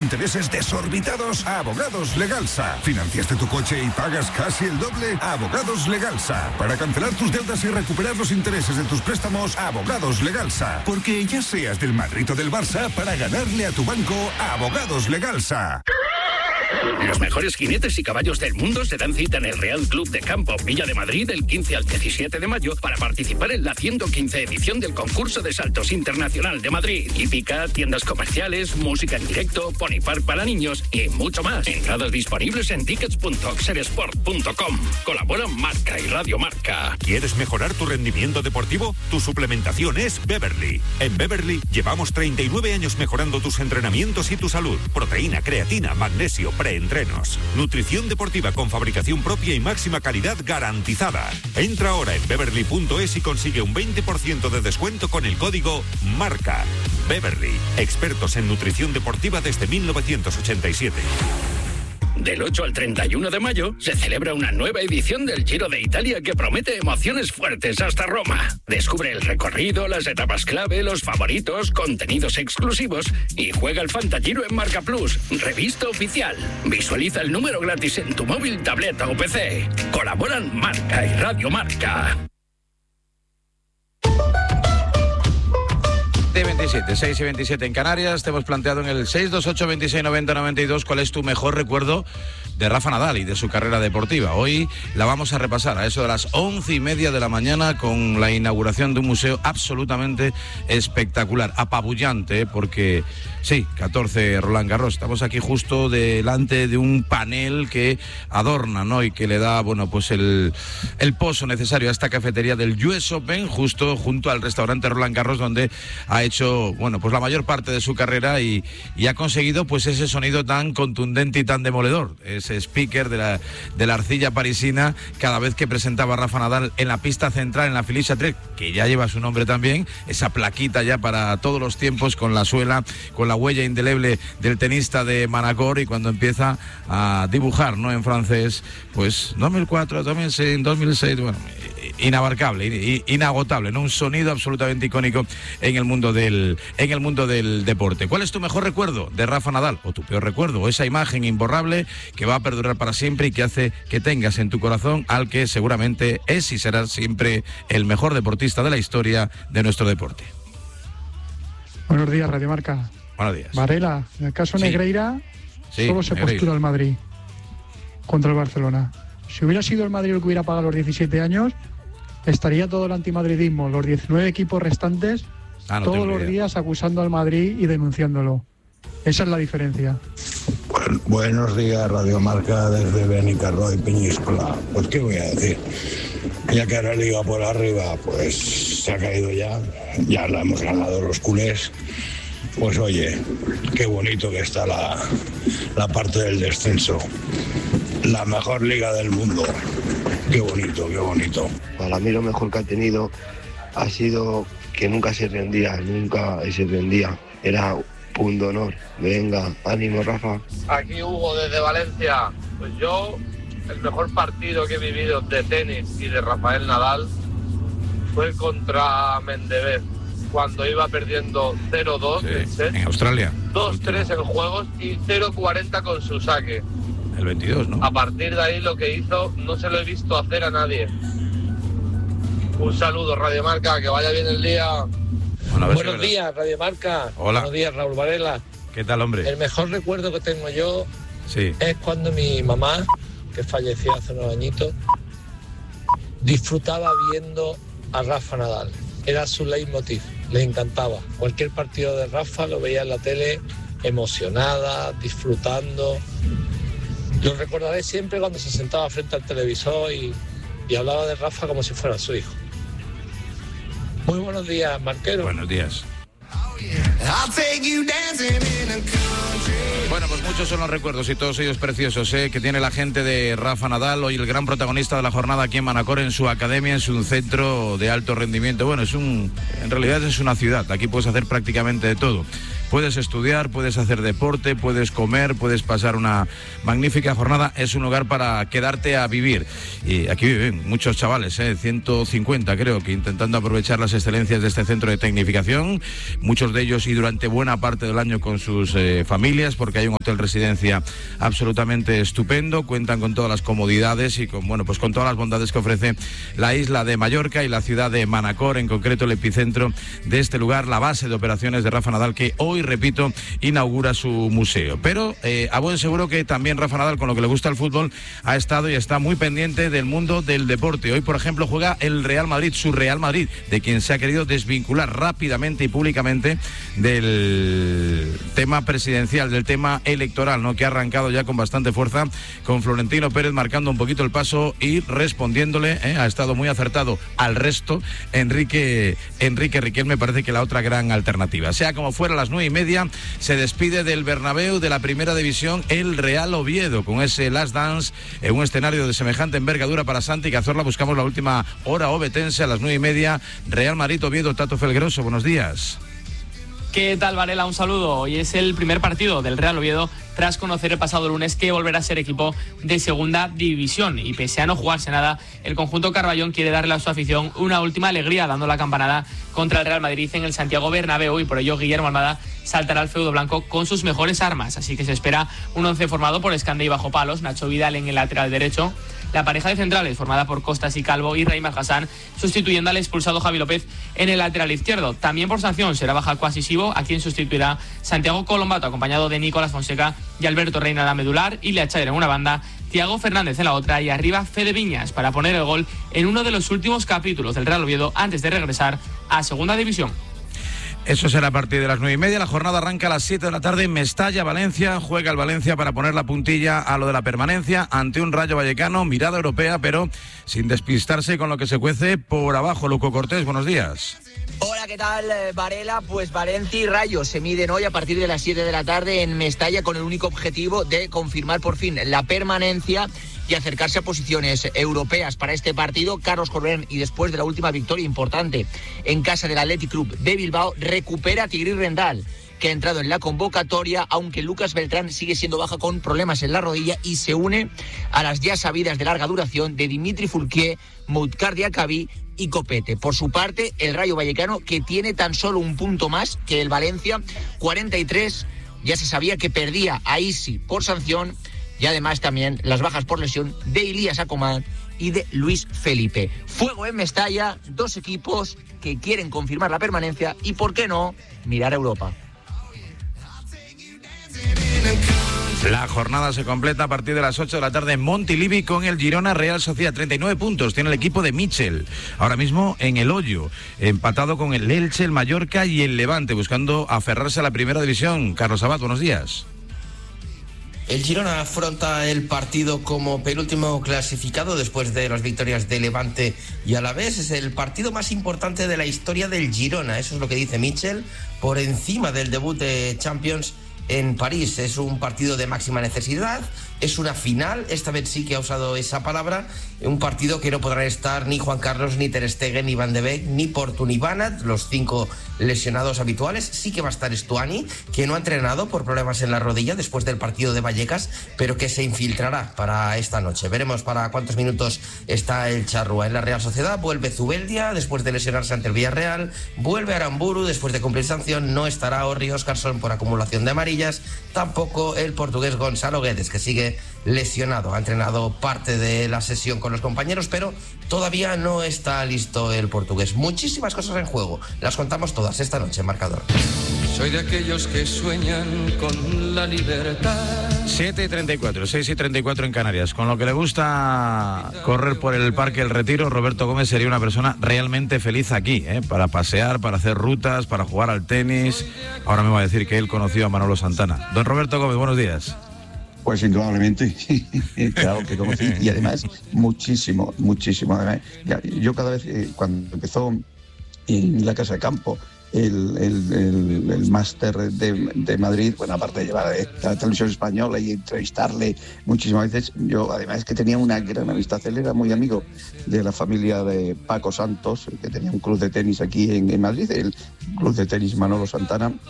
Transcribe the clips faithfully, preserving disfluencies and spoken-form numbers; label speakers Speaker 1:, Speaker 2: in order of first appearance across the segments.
Speaker 1: intereses desorbitados? Abogados Legalsa. ¿Financiaste tu coche y pagas casi el doble? Abogados Legalsa. Para cancelar tus deudas y recuperar los intereses de tus préstamos, Abogados Legalsa. Porque ya seas del Madrid o del Barça, para ganarle a tu banco, Abogados Legalsa.
Speaker 2: Los mejores jinetes y caballos del mundo se dan cita en el Real Club de Campo Villa de Madrid del quince al diecisiete de mayo para participar en la ciento quince edición del concurso de saltos internacional de Madrid. Hípica, tiendas comerciales, música en directo, pony park para niños y mucho más. Entradas disponibles en tickets punto oxeresport punto com. Colaboran Marca y Radio Marca.
Speaker 3: ¿Quieres mejorar tu rendimiento deportivo? Tu suplementación es Beverly. En Beverly llevamos treinta y nueve años mejorando tus entrenamientos y tu salud. Proteína, creatina, magnesio, preentrenos. Nutrición deportiva con fabricación propia y máxima calidad garantizada. Entra ahora en beverly punto es y consigue un veinte por ciento de descuento con el código MARCA. Beverly, expertos en nutrición deportiva desde mil novecientos ochenta y siete.
Speaker 2: Del ocho al treinta y uno de mayo se celebra una nueva edición del Giro de Italia que promete emociones fuertes hasta Roma. Descubre el recorrido, las etapas clave, los favoritos, contenidos exclusivos y juega el Fantagiro en Marca Plus, revista oficial. Visualiza el número gratis en tu móvil, tableta o P C. Colaboran Marca y Radio Marca.
Speaker 4: veintisiete, seis y veintisiete en Canarias. Te hemos planteado en el seis dos ocho, veintiséis, noventa, noventa y dos cuál es tu mejor recuerdo de Rafa Nadal y de su carrera deportiva. Hoy la vamos a repasar a eso de las once y media de la mañana con la inauguración de un museo absolutamente espectacular, apabullante, porque sí, catorce Roland Garros. Estamos aquí justo delante de un panel que adorna, ¿no? Y que le da, bueno, pues el, el pozo necesario a esta cafetería del U S Open, justo junto al restaurante Roland Garros, donde ha hecho, bueno, pues la mayor parte de su carrera y, y ha conseguido pues ese sonido tan contundente y tan demoledor, ese speaker de la, de la arcilla parisina cada vez que presentaba a Rafa Nadal en la pista central, en la Felicia Trek, que ya lleva su nombre también, esa plaquita ya para todos los tiempos con la suela, con la huella indeleble del tenista de Manacor, y cuando empieza a dibujar, ¿no?, en francés, pues dos mil cuatro, dos mil seis, dos mil seis, bueno, inabarcable, inagotable, ¿no? Un sonido absolutamente icónico en el mundo del en el mundo del deporte. ¿Cuál es tu mejor recuerdo de Rafa Nadal o tu peor recuerdo? O esa imagen imborrable que va a perdurar para siempre y que hace que tengas en tu corazón al que seguramente es y será siempre el mejor deportista de la historia de nuestro deporte.
Speaker 5: Buenos días, Radio Marca.
Speaker 4: Buenos días.
Speaker 5: Varela, en el caso
Speaker 4: sí.
Speaker 5: Negreira,
Speaker 4: sí,
Speaker 5: solo se
Speaker 4: Negreira.
Speaker 5: postula el Madrid contra el Barcelona. Si hubiera sido el Madrid el que hubiera pagado los diecisiete años, estaría todo el antimadridismo, los diecinueve equipos restantes,
Speaker 4: ah, no
Speaker 5: todos los
Speaker 4: idea.
Speaker 5: días acusando al Madrid y denunciándolo. Esa es la diferencia.
Speaker 6: Bueno, buenos días, Radio Marca, desde Benicarló y Peñíscola. Pues qué voy a decir, ya que ahora liga por arriba, pues se ha caído ya, ya la hemos ganado los culés. Pues oye, qué bonito que está la, la parte del descenso. La mejor liga del mundo. Qué bonito, qué bonito.
Speaker 7: Para mí lo mejor que ha tenido ha sido que nunca se rendía, nunca se rendía. Era un honor. Venga, ánimo, Rafa.
Speaker 8: Aquí Hugo desde Valencia. Pues yo, el mejor partido que he vivido de tenis y de Rafael Nadal fue contra Mendeleev, cuando iba perdiendo cero dos
Speaker 4: sí,
Speaker 8: en set,
Speaker 4: en Australia.
Speaker 8: dos tres en juegos y cero cuarenta con su saque.
Speaker 4: El veintidós, ¿no?
Speaker 8: A partir de ahí lo que hizo no se lo he visto hacer a nadie. Un saludo, Radio Marca, que vaya bien el día.
Speaker 4: Bueno, a ver
Speaker 8: Buenos
Speaker 4: si
Speaker 8: días, Radio Marca.
Speaker 4: Hola.
Speaker 8: Buenos días, Raúl Varela.
Speaker 4: ¿Qué tal, hombre?
Speaker 8: El mejor recuerdo que tengo yo
Speaker 4: Sí.
Speaker 8: es cuando mi mamá, que falleció hace unos añitos, disfrutaba viendo a Rafa Nadal. Era su leitmotiv, le encantaba. Cualquier partido de Rafa lo veía en la tele emocionada, disfrutando. Lo recordaré siempre cuando se sentaba frente al televisor y, y hablaba de Rafa como si fuera su hijo. Muy buenos días, Marquero.
Speaker 4: Buenos días. Bueno, pues muchos son los recuerdos y todos ellos preciosos, ¿eh?, que tiene la gente de Rafa Nadal, hoy el gran protagonista de la jornada aquí en Manacor, en su academia, en su centro de alto rendimiento. Bueno, es un, en realidad es una ciudad, aquí puedes hacer prácticamente de todo. puedes estudiar, puedes hacer deporte, puedes comer, puedes pasar una magnífica jornada. Es un lugar para quedarte a vivir. Y aquí viven muchos chavales, ¿eh? ciento cincuenta creo, que intentando aprovechar las excelencias de este centro de tecnificación, muchos de ellos y durante buena parte del año con sus eh, familias, porque hay un hotel residencia absolutamente estupendo, cuentan con todas las comodidades y con, bueno, pues con todas las bondades que ofrece la isla de Mallorca y la ciudad de Manacor, en concreto el epicentro de este lugar, la base de operaciones de Rafa Nadal, que hoy, repito, inaugura su museo. Pero eh, a buen seguro que también Rafa Nadal, con lo que le gusta el fútbol, ha estado y está muy pendiente del mundo del deporte. Hoy, por ejemplo, juega el Real Madrid, su Real Madrid, de quien se ha querido desvincular rápidamente y públicamente del tema presidencial, del tema electoral, ¿no?, que ha arrancado ya con bastante fuerza, con Florentino Pérez marcando un poquito el paso y respondiéndole, ¿eh? ha estado muy acertado al resto Enrique Enrique Riquelme, parece que la otra gran alternativa. Sea como fuera, a las nueve y media se despide del Bernabéu de la primera división el Real Oviedo, con ese last dance en un escenario de semejante envergadura para Santi Cazorla. Buscamos la última hora ovetense a las nueve y media. Real Madrid Oviedo. Tato Felgueroso, buenos días.
Speaker 9: ¿Qué tal, Varela? Un saludo. Hoy es el primer partido del Real Oviedo tras conocer el pasado lunes que volverá a ser equipo de segunda división, y pese a no jugarse nada, el conjunto Carballón quiere darle a su afición una última alegría dando la campanada contra el Real Madrid en el Santiago Bernabéu, y por ello Guillermo Almada saltará al feudo blanco con sus mejores armas, así que se espera un once formado por Escandé y Bajo Palos, Nacho Vidal en el lateral derecho, la pareja de centrales formada por Costas y Calvo y Raimar Hassan, sustituyendo al expulsado Javi López en el lateral izquierdo. También por sanción será baja Cuasi Sibo, a quien sustituirá Santiago Colombato, acompañado de Nicolás Fonseca y Alberto Reina en la medular, y Leachaer en una banda, Thiago Fernández en la otra, y arriba Fede Viñas para poner el gol en uno de los últimos capítulos del Real Oviedo antes de regresar a segunda división.
Speaker 4: Eso será a partir de las nueve y media. La jornada arranca a las siete de la tarde en Mestalla, Valencia. Juega el Valencia para poner la puntilla a lo de la permanencia ante un Rayo Vallecano, mirada europea, pero sin despistarse con lo que se cuece por abajo. Luco Cortés, buenos días.
Speaker 10: Hola, ¿qué tal, Varela? Pues Valencia y Rayo se miden hoy a partir de las siete de la tarde en Mestalla con el único objetivo de confirmar por fin la permanencia y acercarse a posiciones europeas para este partido. Carlos Corberán, y después de la última victoria importante en casa del Athletic Club de Bilbao, recupera a Tigrí Rendal, que ha entrado en la convocatoria, aunque Lucas Beltrán sigue siendo baja con problemas en la rodilla, y se une a las ya sabidas de larga duración de Dimitri Fourquier, Moutcar Diakaby y Copete. Por su parte, el Rayo Vallecano, que tiene tan solo un punto más que el Valencia, cuarenta y tres, ya se sabía que perdía a Isi por sanción, y además también las bajas por lesión de Ilías Acomán y de Luis Felipe. Fuego en Mestalla, dos equipos que quieren confirmar la permanencia y, ¿por qué no?, mirar a Europa.
Speaker 4: La jornada se completa a partir de las ocho de la tarde en Montilivi con el Girona Real Sociedad. treinta y nueve puntos tiene el equipo de Michel, ahora mismo en el hoyo, empatado con el Elche, el Mallorca y el Levante, buscando aferrarse a la primera división. Carlos Abad, buenos días.
Speaker 11: El Girona afronta el partido como penúltimo clasificado después de las victorias de Levante y Alavés. Es el partido más importante de la historia del Girona, eso es lo que dice Michel, por encima del debut de Champions en París. Es un partido de máxima necesidad, es una final, esta vez sí que ha usado esa palabra, un partido que no podrán estar ni Juan Carlos, ni Ter Stegen, ni Van de Beek, ni Portu, ni Banat, los cinco lesionados habituales. Sí que va a estar Stuani, que no ha entrenado por problemas en la rodilla después del partido de Vallecas, pero que se infiltrará para esta noche. Veremos para cuántos minutos está el charrúa. En la Real Sociedad vuelve Zubeldia después de lesionarse ante el Villarreal, vuelve Aramburu después de cumplir sanción, no estará Orri Óscarsson por acumulación de amarillas, tampoco el portugués Gonzalo Guedes, que sigue lesionado. Ha entrenado parte de la sesión con los compañeros, pero todavía no está listo el portugués. Muchísimas cosas en juego, las contamos todas esta noche en Marcador.
Speaker 12: Soy de aquellos que sueñan con la libertad.
Speaker 4: siete y treinta y cuatro, seis y treinta y cuatro en Canarias. Con lo que le gusta correr por el Parque El Retiro, Roberto Gómez sería una persona realmente feliz aquí, ¿eh? Para pasear, para hacer rutas, para jugar al tenis. Ahora me va a decir que él conoció a Manolo Santana. Don Roberto Gómez, buenos días.
Speaker 6: Pues indudablemente, claro que conocí, y además muchísimo, muchísimo. Yo cada vez, eh, cuando empezó en la Casa de Campo, el, el, el, el máster de, de Madrid, bueno, aparte de llevar a la televisión española y entrevistarle muchísimas veces, yo además que tenía una gran amistad. Él era muy amigo de la familia de Paco Santos, que tenía un club de tenis aquí en, en Madrid, el club de tenis Manolo Santana.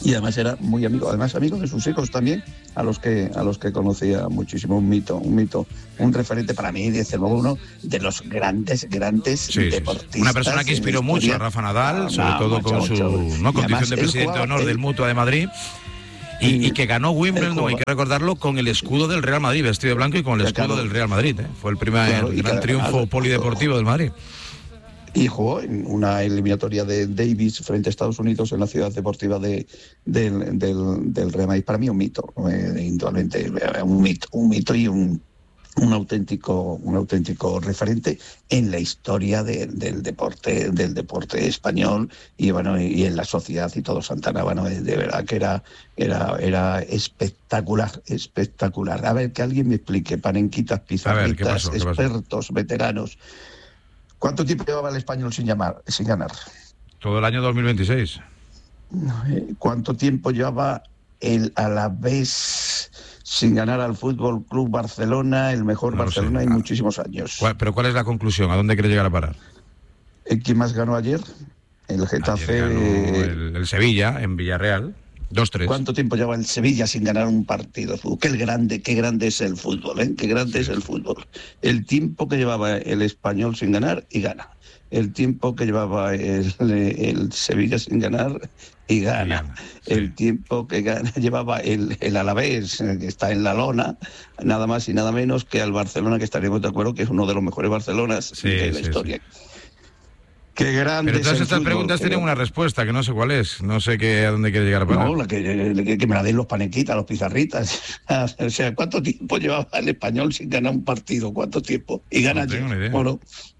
Speaker 6: Y además era muy amigo, además amigo de sus hijos también, a los que a los que conocía muchísimo. Un mito, un mito, un referente para mí, desde luego uno de los grandes, grandes sí, deportistas.
Speaker 4: Sí, sí. Una persona que inspiró mucho a Rafa Nadal, sobre no, todo mucho, con su mucho. ¿no? condición de presidente de honor él, del Mutua de Madrid. Y, y que ganó Wimbledon, hay que recordarlo, con el escudo del Real Madrid, vestido de blanco y con el escudo claro. del Real Madrid. ¿eh? Fue el primer claro, el gran triunfo claro, polideportivo del Madrid.
Speaker 6: Y jugó en una eliminatoria de Davis frente a Estados Unidos en la ciudad deportiva de, del, del, del Real Madrid. Para mí un mito, eh, indudablemente, un mito, un mito y un, un auténtico, un auténtico referente en la historia de, del deporte, del deporte español y bueno, y en la sociedad y todo Santana. Bueno, de verdad que era, era, era espectacular, espectacular. A ver, que alguien me explique, panenquitas, pizarritas, ver, ¿qué pasó? ¿Qué expertos, pasó? veteranos. ¿Cuánto tiempo llevaba el Español sin, llamar, sin ganar?
Speaker 4: Todo el año dos mil veintiséis.
Speaker 6: ¿Cuánto tiempo llevaba el Alavés sin ganar al Fútbol Club Barcelona, el mejor no Barcelona en muchísimos años?
Speaker 4: ¿Cuál, ¿Pero cuál es la conclusión? ¿A dónde quiere llegar a parar?
Speaker 6: ¿Quién más ganó ayer? El Getafe.
Speaker 4: Ganó el, el Sevilla, en Villarreal. dos tres.
Speaker 6: ¿Cuánto tiempo lleva el Sevilla sin ganar un partido? Qué grande, qué grande es el fútbol, ¿eh? Qué grande sí. es el fútbol. El tiempo que llevaba el Español sin ganar y gana. El tiempo que llevaba el, el Sevilla sin ganar y gana. Sí. El tiempo que gana, llevaba el, el Alavés, que está en la lona, nada más y nada menos que al Barcelona, que estaremos de acuerdo que es uno de los mejores Barcelonas sí, de la sí, historia. Sí. Qué grande.
Speaker 4: Pero todas
Speaker 6: es
Speaker 4: estas
Speaker 6: fútbol,
Speaker 4: preguntas tienen una respuesta que no sé cuál es. No sé qué, a dónde quiere llegar a parar.
Speaker 6: No, la que, que, que me la den los panequitas, los pizarritas. O sea, ¿cuánto tiempo llevaba el Español sin ganar un partido? ¿Cuánto tiempo? Y gana
Speaker 4: no tengo ni idea.
Speaker 6: Bueno,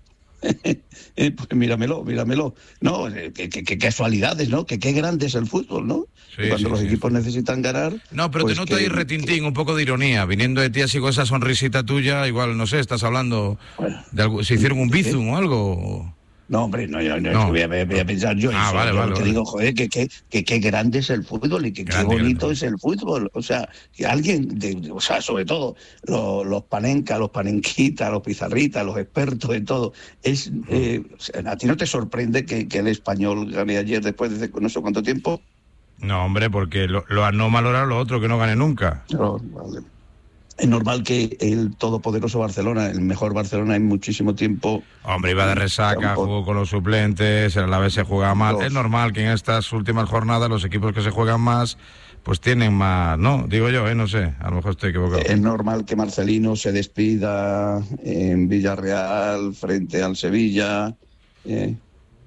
Speaker 6: pues míramelo, míramelo. No, qué casualidades, ¿no? Que qué grande es el fútbol, ¿no? Sí, cuando sí, los sí, equipos sí. necesitan ganar.
Speaker 4: No, pero
Speaker 6: pues
Speaker 4: te noto
Speaker 6: que,
Speaker 4: ahí retintín, que... un poco de ironía. Viniendo de ti así con esa sonrisita tuya, igual, no sé, estás hablando bueno, de algo. ¿Se hicieron un bizum o algo?
Speaker 6: No, hombre, no, yo, no, no. Voy, a, voy a pensar yo
Speaker 4: ah,
Speaker 6: eso.
Speaker 4: Vale,
Speaker 6: yo
Speaker 4: vale,
Speaker 6: lo que
Speaker 4: vale.
Speaker 6: digo, joder, que qué que, que grande es el fútbol y que grande, qué bonito grande. es el fútbol. O sea, que alguien, de, o sea, sobre todo los, los panencas, los panenquitas, los pizarritas, los expertos de todo. Es, uh-huh. eh, o sea, ¿a ti no te sorprende que, que el Español gane ayer después de no sé cuánto tiempo?
Speaker 4: No, hombre, porque lo, lo anómalo era lo otro, que no gane nunca.
Speaker 6: No, vale. Es normal que el todopoderoso Barcelona, el mejor Barcelona en muchísimo tiempo...
Speaker 4: Hombre, iba de resaca, jugó con los suplentes, a la vez se juega mal. Dos. Es normal que en estas últimas jornadas los equipos que se juegan más, pues tienen más... No, digo yo, ¿eh? No sé, a lo mejor estoy equivocado.
Speaker 6: Es normal que Marcelino se despida en Villarreal frente al Sevilla. Eh.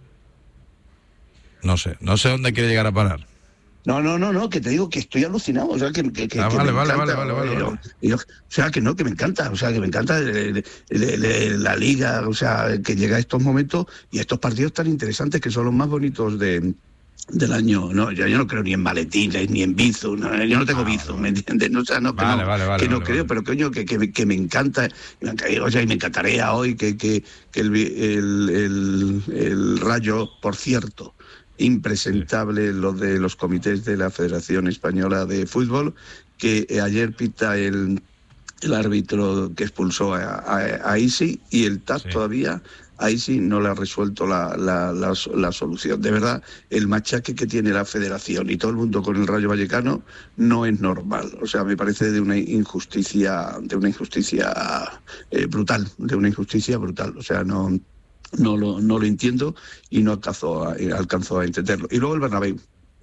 Speaker 4: No sé, no sé dónde quiere llegar a parar.
Speaker 6: No, no, no, no, que te digo que estoy alucinado, o sea, que, que, que,
Speaker 4: ah,
Speaker 6: que
Speaker 4: vale,
Speaker 6: me
Speaker 4: vale,
Speaker 6: encanta,
Speaker 4: vale, vale, vale, vale.
Speaker 6: Yo, o sea, que no, que me encanta, o sea, que me encanta de, de, de, de la liga, o sea, que llega a estos momentos y a estos partidos tan interesantes que son los más bonitos de, del año. No, yo, yo no creo ni en maletines, ni en Bizum, no, yo no tengo ah, Bizum, vale. ¿me entiendes? No, o sea, no, que
Speaker 4: vale,
Speaker 6: no,
Speaker 4: vale, vale,
Speaker 6: que no
Speaker 4: vale,
Speaker 6: creo,
Speaker 4: vale.
Speaker 6: pero coño, que, que, que me encanta, o sea, y me encantaría hoy que, que, que el, el, el, el Rayo, por cierto, impresentable lo de los comités de la Federación Española de Fútbol, que ayer pita el, el árbitro que expulsó a, a, a Isi y el T A F sí. todavía a Isi no le ha resuelto la, la, la, la solución. De verdad, el machaque que tiene la Federación y todo el mundo con el Rayo Vallecano no es normal. O sea, me parece de una injusticia, de una injusticia eh, brutal, de una injusticia brutal. O sea, no... No lo, no lo entiendo y no alcanzó a, alcanzó a entenderlo. Y luego el Bernabéu.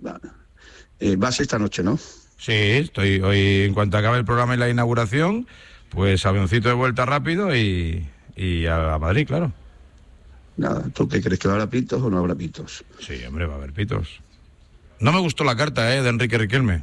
Speaker 6: Eh, vas esta noche, ¿no?
Speaker 4: Sí, estoy hoy, en cuanto acabe el programa y la inauguración, pues avioncito de vuelta rápido y, y a, a Madrid, claro.
Speaker 6: Nada, ¿tú qué crees, que va a haber pitos o no habrá pitos?
Speaker 4: Sí, hombre, va a haber pitos. No me gustó la carta, ¿eh?, de Enrique Riquelme.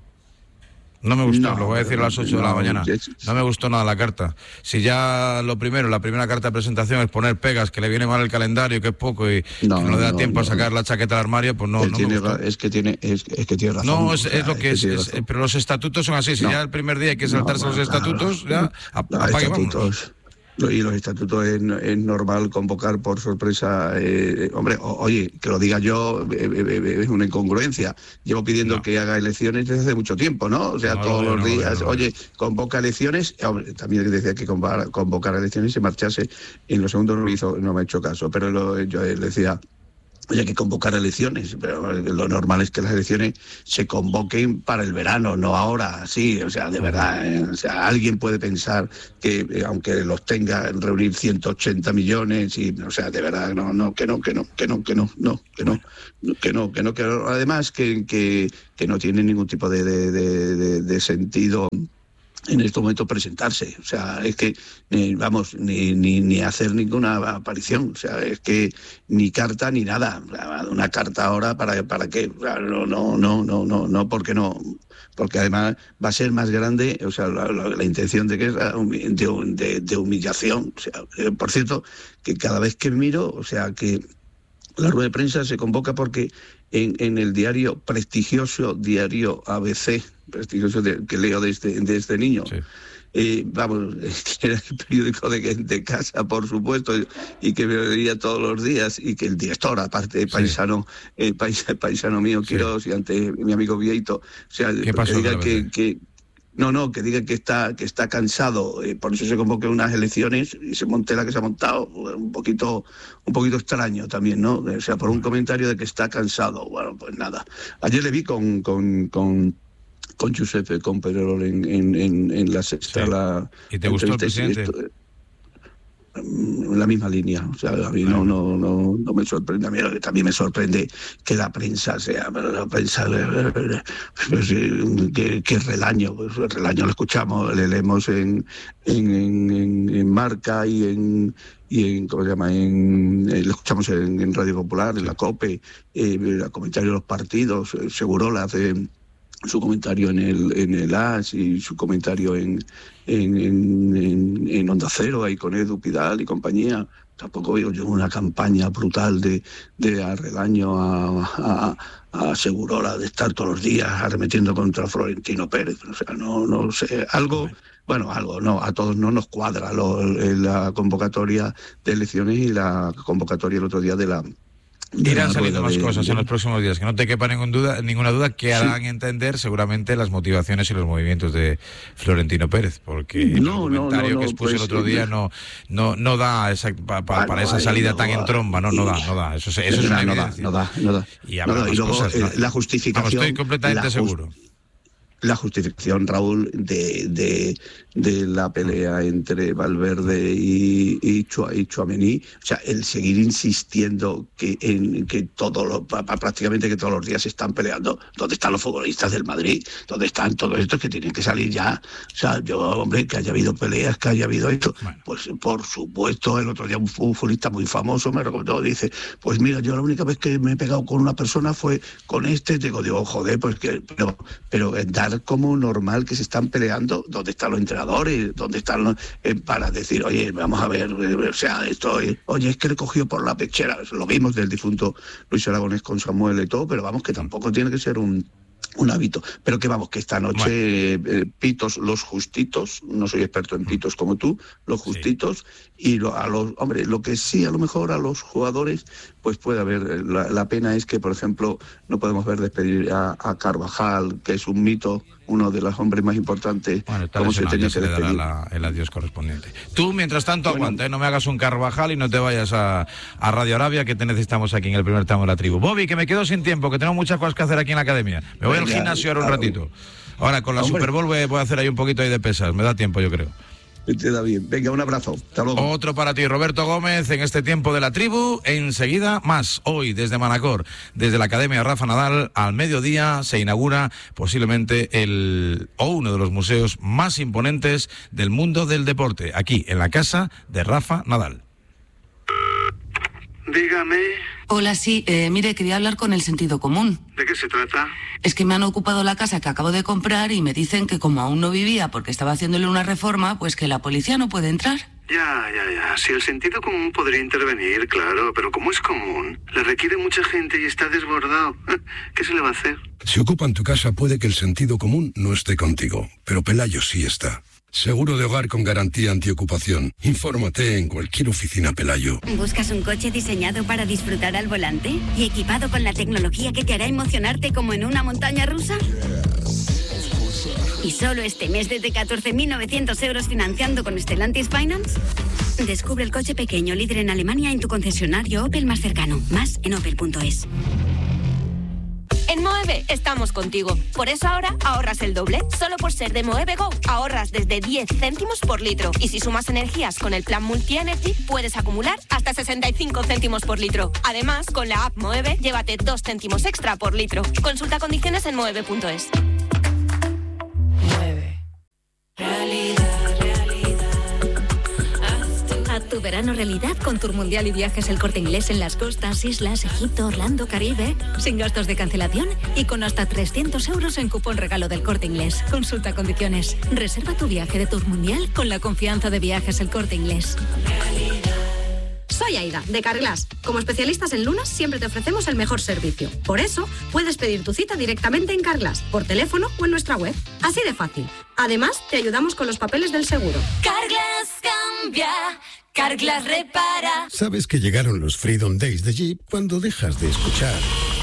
Speaker 4: No me gustó, no, lo voy a decir a las ocho no, de la mañana. No me gustó nada la carta. Si ya lo primero, la primera carta de presentación es poner pegas, que le viene mal el calendario, que es poco y no, que no le da no, tiempo no, a sacar no. la chaqueta al armario, pues no, no
Speaker 6: tiene,
Speaker 4: me gustó.
Speaker 6: Es que tiene, es, es que tiene razón.
Speaker 4: No, es, o sea, es lo que es, es, es pero los estatutos son así. Si ya el primer día hay que saltarse los estatutos, ya apague, vámonos.
Speaker 6: Y los estatutos es, es normal convocar por sorpresa. Eh, hombre, o, oye, que lo diga yo eh, eh, es una incongruencia. Llevo pidiendo no. que haga elecciones desde hace mucho tiempo, ¿no? O sea, no, todos no, los no, días, no, no, oye, convoca elecciones. Hombre, también decía que convocar, convocar elecciones y marcharse. En lo segundo no me hizo, no me ha hecho caso, pero lo, yo decía Oye, hay que convocar elecciones, pero lo normal es que las elecciones se convoquen para el verano, no ahora, sí, o sea, de verdad, ¿eh? O sea, alguien puede pensar que, eh, aunque los tenga, reunir ciento ochenta millones, y, o sea, de verdad, no, no, que no, que no, que no, que no, no, que no, que no, que no, que no, además que, que, que no tiene ningún tipo de, de, de, de, de sentido en este momento presentarse, o sea, es que, eh, vamos, ni, ni, ni hacer ninguna aparición, o sea, es que ni carta ni nada, una carta ahora, ¿para, para qué? O sea, no, no, no, no, no, no, porque no, porque además va a ser más grande, o sea, la, la, la intención de que es de, de, de humillación, o sea, eh, por cierto, que cada vez que miro, o sea, que la rueda de prensa se convoca porque en, en el diario, prestigioso diario A B C, prestigioso de, que leo desde, desde niño, sí. eh, vamos, era el periódico de, de casa, por supuesto, y que me veía todos los días, y que el director, aparte, sí. paisano eh, pais, paisano mío, sí. Quirós, y ante mi amigo Vieito, o sea,
Speaker 4: ¿qué pasó,
Speaker 6: que diga que, que No, no, que diga que está que está cansado, eh, por eso se convoque unas elecciones y se monte la que se ha montado, un poquito un poquito extraño también, ¿no? O sea, por un comentario de que está cansado. Bueno, pues nada. Ayer le vi con con con con Giuseppe, con Pedrerol en, en, en, en la sexta. Sí. La,
Speaker 4: ¿Y te gustó el presidente?
Speaker 6: Esto, en la misma línea, o sea, a mí no, no, no, no me sorprende, a mí también me sorprende que la prensa sea, pero la prensa, pues, que, que relaño, pues el relaño lo escuchamos, le leemos en, en, en, en Marca y en, y en, ¿cómo se llama?, en, lo escuchamos en, en Radio Popular, en la COPE, eh, el comentario de los partidos, Segurola hace su comentario en el en el A S y su comentario en en, en, en, en Onda Cero, ahí con Edu Pidal y compañía. Tampoco veo yo una campaña brutal de, de arredaño a, a, a Segurola, de estar todos los días arremetiendo contra Florentino Pérez. O sea, no, no sé, algo... Bueno, algo, no, a todos no nos cuadra lo, la convocatoria de elecciones y la convocatoria el otro día de la...
Speaker 4: Irán saliendo más cosas en los próximos días, que no te quepa ningún duda, ninguna duda que harán sí. entender seguramente las motivaciones y los movimientos de Florentino Pérez, porque
Speaker 6: no,
Speaker 4: el comentario
Speaker 6: no, no,
Speaker 4: que expuse
Speaker 6: pues,
Speaker 4: el otro día no no no da esa, pa, pa, ah, para no, esa salida no, tan en tromba, no, no da, no da, eso, eso es una
Speaker 6: no
Speaker 4: evidencia.
Speaker 6: No da, no da,
Speaker 4: y habrá
Speaker 6: no da,
Speaker 4: más
Speaker 6: y luego,
Speaker 4: cosas,
Speaker 6: eh,
Speaker 4: ¿no?
Speaker 6: La justificación...
Speaker 4: Vamos, estoy completamente
Speaker 6: la
Speaker 4: seguro.
Speaker 6: Just... La justificación, Raúl, de, de, de la pelea entre Valverde y, y, Chua, y Tchouaméni, o sea, el seguir insistiendo que en que todo lo, prácticamente que todos los días se están peleando, ¿dónde están los futbolistas del Madrid? ¿Dónde están todos estos que tienen que salir ya? O sea, yo, hombre, que haya habido peleas, que haya habido esto, bueno. Pues por supuesto, el otro día un futbolista muy famoso me recomendó, dice, pues mira, yo la única vez que me he pegado con una persona fue con este, digo, digo, joder, pues que, pero, pero dar como normal que se están peleando, ¿dónde están los entrenadores? ¿Dónde están los, eh, para decir, oye, vamos a ver, eh, o sea, esto, eh, oye, es que le cogió por la pechera? Lo vimos del difunto Luis Aragonés con Samuel y todo, pero vamos, que tampoco tiene que ser un un hábito, pero que vamos, que esta noche bueno. eh, pitos los justitos, no soy experto en pitos como tú, los justitos, sí. y lo, a los, hombre, lo que sí a lo mejor a los jugadores, pues puede haber, la, la pena es que, por ejemplo, no podemos ver despedir a, a Carvajal, que es un mito, uno de los hombres más importantes,
Speaker 4: bueno,
Speaker 6: como se tenía que despedir.
Speaker 4: La, el adiós correspondiente. Tú, mientras tanto, bueno, aguanta, ¿eh? No me hagas un Carvajal y no te vayas a, a Radio Arabia, que te necesitamos aquí en el primer tramo de la tribu. Bobby, que me quedo sin tiempo, que tengo muchas cosas que hacer aquí en la academia. Me voy al gimnasio ahora un ratito. Ahora, con la Hombre. Super Bowl voy, voy a hacer ahí un poquito ahí de pesas. Me da tiempo, yo creo.
Speaker 6: Te da bien. Venga, un abrazo. Hasta luego.
Speaker 4: Otro para ti, Roberto Gómez, en este tiempo de la tribu. Enseguida, más. Hoy, desde Manacor, desde la Academia Rafa Nadal, al mediodía se inaugura posiblemente el o uno de los museos más imponentes del mundo del deporte, aquí, en la casa de Rafa Nadal.
Speaker 13: Dígame.
Speaker 14: Hola, sí, eh, mire, quería hablar con el sentido común.
Speaker 13: ¿De qué se trata?
Speaker 14: Es que me han ocupado la casa que acabo de comprar y me dicen que como aún no vivía porque estaba haciéndole una reforma, pues que la policía no puede entrar.
Speaker 13: Ya, ya, ya. Si el sentido común podría intervenir, claro, pero como es común, le requiere mucha gente y está desbordado. ¿Qué se le va a hacer?
Speaker 15: Si ocupan tu casa puede que el sentido común no esté contigo, pero Pelayo sí está. Seguro de hogar con garantía antiocupación. Infórmate en cualquier oficina Pelayo.
Speaker 16: ¿Buscas un coche diseñado para disfrutar al volante? ¿Y equipado con la tecnología que te hará emocionarte como en una montaña rusa? ¿Y solo este mes desde catorce mil novecientos euros financiando con Stellantis Finance? Descubre el coche pequeño líder en Alemania en tu concesionario Opel más cercano. Más en opel punto es.
Speaker 17: En Moeve estamos contigo. Por eso ahora ahorras el doble. Solo por ser de Moeve Go ahorras desde diez céntimos por litro. Y si sumas energías con el plan Multi Energy, puedes acumular hasta sesenta y cinco céntimos por litro. Además, con la app Moeve, llévate dos céntimos extra por litro. Consulta condiciones en moeve punto es.
Speaker 18: Moeve. Realidad.
Speaker 19: Haz tu verano realidad con Tour Mundial y Viajes El Corte Inglés en las costas, islas, Egipto, Orlando, Caribe, sin gastos de cancelación y con hasta trescientos euros en cupón regalo del Corte Inglés. Consulta condiciones. Reserva tu viaje de Tour Mundial con la confianza de Viajes El Corte Inglés.
Speaker 20: Soy Aida, de Carglass. Como especialistas en lunas, siempre te ofrecemos el mejor servicio. Por eso, puedes pedir tu cita directamente en Carglass, por teléfono o en nuestra web. Así de fácil. Además, te ayudamos con los papeles del seguro.
Speaker 18: Carglass cambia, Carglass repara.
Speaker 15: Sabes que llegaron los Freedom Days de Jeep cuando dejas de escuchar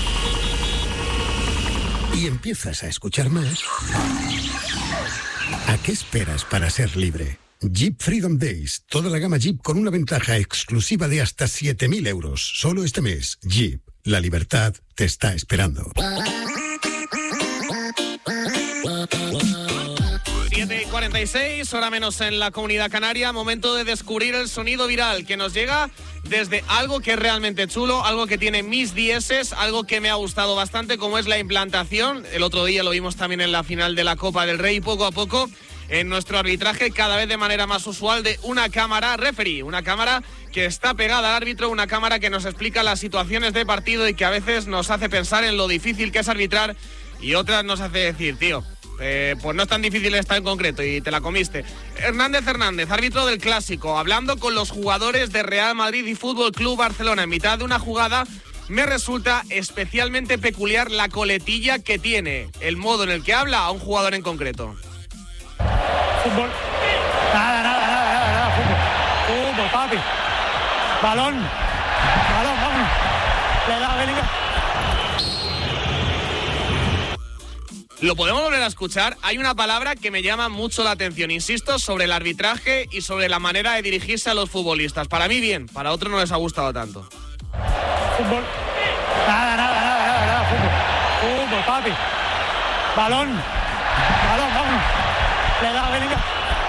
Speaker 15: y empiezas a escuchar más. ¿A qué esperas para ser libre? Jeep Freedom Days. Toda la gama Jeep con una ventaja exclusiva de hasta siete mil euros. Solo este mes. Jeep. La libertad te está esperando.
Speaker 21: siete y cuarenta y seis, hora menos en la Comunidad Canaria. Momento de descubrir el sonido viral que nos llega desde algo que es realmente chulo, algo que tiene mis dieces, algo que me ha gustado bastante, como es la implantación. El otro día lo vimos también en la final de la Copa del Rey. Poco a poco en nuestro arbitraje, cada vez de manera más usual, de una cámara referee, una cámara que está pegada al árbitro, una cámara que nos explica las situaciones de partido y que a veces nos hace pensar en lo difícil que es arbitrar y otras nos hace decir, tío, eh, pues no es tan difícil esta en concreto y te la comiste. Hernández Hernández, árbitro del Clásico, hablando con los jugadores de Real Madrid y Fútbol Club Barcelona en mitad de una jugada. Me resulta especialmente peculiar la coletilla que tiene, el modo en el que habla a un jugador en concreto.
Speaker 22: Fútbol. Nada, nada, nada, nada, nada, fútbol. Fútbol, papi. Balón. Balón, vamos. Le da, venga.
Speaker 21: Lo podemos volver a escuchar. Hay una palabra que me llama mucho la atención, insisto, sobre el arbitraje y sobre la manera de dirigirse a los futbolistas. Para mí bien, para otros no les ha gustado tanto.
Speaker 22: Fútbol. Nada, nada, nada, nada, nada, fútbol. Fútbol, papi. Balón. Balón, vamos. Le da, venga.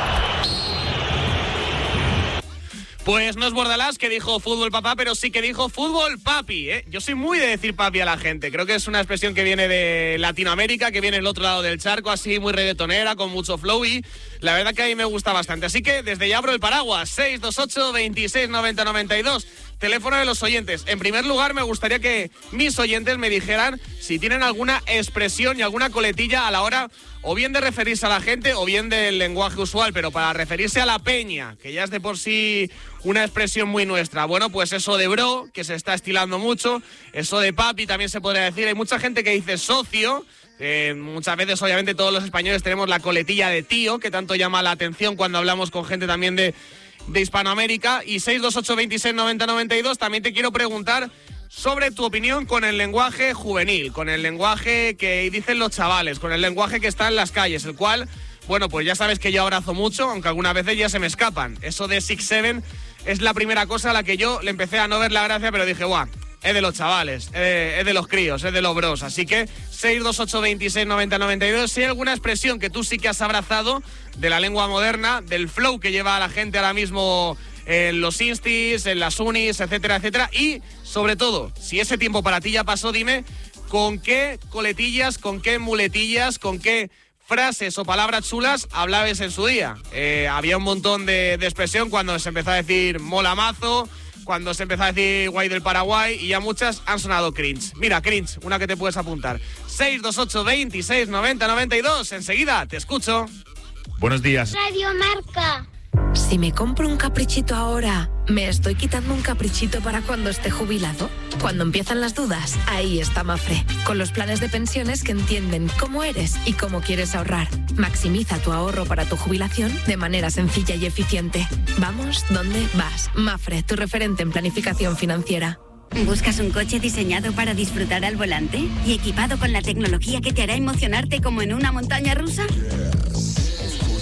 Speaker 21: Pues no es Bordalás que dijo fútbol papá, pero sí que dijo fútbol papi, ¿eh? Yo soy muy de decir papi a la gente. Creo que es una expresión que viene de Latinoamérica, que viene del otro lado del charco, así muy reggaetonera, con mucho flow, y la verdad que a mí me gusta bastante. Así que desde ya abro el paraguas, seis dos ocho, veintiséis noventa noventa y dos. Teléfono de los oyentes. En primer lugar, me gustaría que mis oyentes me dijeran si tienen alguna expresión y alguna coletilla a la hora o bien de referirse a la gente o bien del lenguaje usual, pero para referirse a la peña, que ya es de por sí una expresión muy nuestra. Bueno, pues eso de bro, que se está estilando mucho, eso de papi también se podría decir. Hay mucha gente que dice socio. Eh, muchas veces, obviamente, todos los españoles tenemos la coletilla de tío, que tanto llama la atención cuando hablamos con gente también de... de Hispanoamérica. Y seis dos ocho, veintiséis noventa noventa y dos, también te quiero preguntar sobre tu opinión con el lenguaje juvenil, con el lenguaje que dicen los chavales, con el lenguaje que está en las calles, el cual, bueno, pues ya sabes que yo abrazo mucho, aunque algunas veces ya se me escapan. Eso de six seven es la primera cosa a la que yo le empecé a no ver la gracia, pero dije, guau, es de los chavales, es de, es de los críos, es de los bros. Así que seis dos ocho, veintiséis noventa noventa y dos, si hay alguna expresión que tú sí que has abrazado de la lengua moderna, del flow que lleva a la gente ahora mismo en los instis, en las unis, etcétera, etcétera. Y, sobre todo, si ese tiempo para ti ya pasó, dime con qué coletillas, con qué muletillas, con qué frases o palabras chulas hablabas en su día. Eh, había un montón de, de expresión cuando se empezó a decir mola mazo, cuando se empezó a decir guay del Paraguay, y ya muchas han sonado cringe. Mira, cringe, una que te puedes apuntar. seis dos ocho, veintiséis noventa noventa y dos. Enseguida te escucho.
Speaker 23: Buenos días.
Speaker 24: Radio Marca.
Speaker 19: Si me compro un caprichito ahora, ¿me estoy quitando un caprichito para cuando esté jubilado? Cuando empiezan las dudas, ahí está Mafre, con los planes de pensiones que entienden cómo eres y cómo quieres ahorrar. Maximiza tu ahorro para tu jubilación de manera sencilla y eficiente. Vamos, ¿dónde vas? Mafre, tu referente en planificación financiera.
Speaker 16: ¿Buscas un coche diseñado para disfrutar al volante y equipado con la tecnología que te hará emocionarte como en una montaña rusa?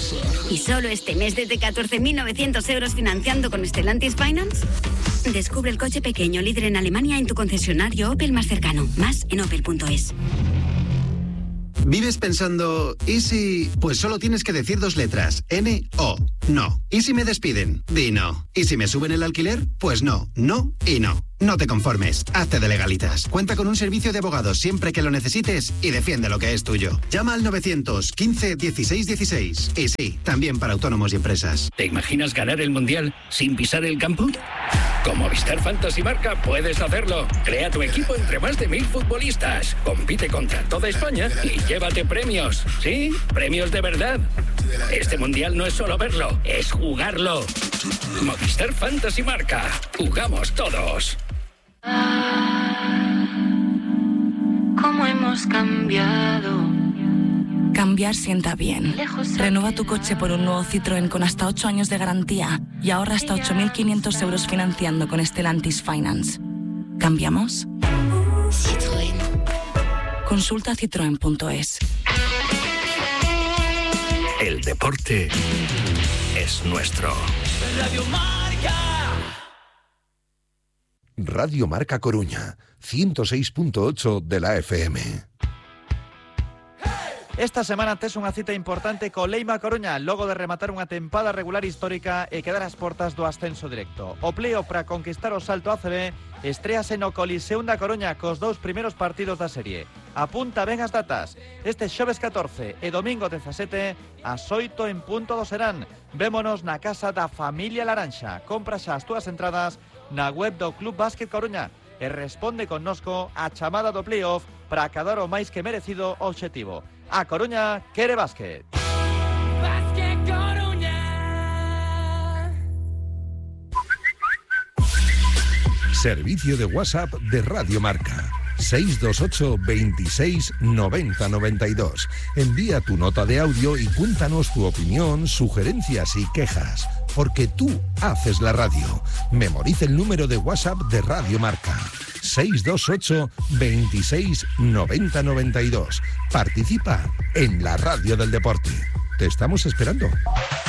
Speaker 16: ¿Y solo este mes desde catorce mil novecientos euros financiando con Stellantis Finance? Descubre el coche pequeño líder en Alemania en tu concesionario Opel más cercano. Más en opel punto es.
Speaker 1: ¿Vives pensando, ¿y si...? Pues solo tienes que decir dos letras, N, O, no. ¿Y si me despiden? Di no. ¿Y si me suben el alquiler? Pues no, no y no. No te conformes, hazte de Legalitas. Cuenta con un servicio de abogados siempre que lo necesites y defiende lo que es tuyo. Llama al novecientos quince dieciséis dieciséis. Y sí, también para autónomos y empresas.
Speaker 2: ¿Te imaginas ganar el Mundial sin pisar el campo? Con Movistar Fantasy Marca puedes hacerlo. Crea tu equipo entre más de mil futbolistas. Compite contra toda España y llévate premios. Sí, premios de verdad. Este Mundial no es solo verlo, es jugarlo. Movistar Fantasy Marca. Jugamos todos.
Speaker 18: ¿Cómo hemos cambiado?
Speaker 3: Cambiar sienta bien. Renueva tu coche por un nuevo Citroën con hasta ocho años de garantía y ahorra hasta ocho mil quinientos euros financiando con Stellantis Finance. ¿Cambiamos? Citroën. Consulta citroen punto es.
Speaker 2: El deporte es nuestro.
Speaker 23: Radio Marca.
Speaker 24: Radio Marca Coruña, ciento seis punto ocho de la F M.
Speaker 25: Esta semana tes unha cita importante co Leima Coruña, logo de rematar unha tempada regular histórica e quedar ás portas do ascenso directo. O pleo para conquistar o salto A C B estréase no Coliseo da Coruña cos dous primeiros partidos da serie. Apunta ben as datas. Este xoves catorce e domingo dezasete ás oito en punto do serán. Vémonos na casa da familia Laranxa. Compra xa as túas entradas na web do Club Básquet Coruña e responde connosco a chamada do playoff para acadar o máis que merecido obxectivo. A Coruña quere básquet.
Speaker 23: Básquet Coruña.
Speaker 24: Servicio de WhatsApp de Radio Marca. seis dos ocho, veintiséis, noventa, noventa y dos. Envía tu nota de audio y cuéntanos tu opinión, sugerencias y quejas. Porque tú haces la radio. Memoriza el número de WhatsApp de Radio Marca. seis dos ocho, veintiséis, noventa, noventa y dos. Participa en la radio del deporte. Te estamos esperando.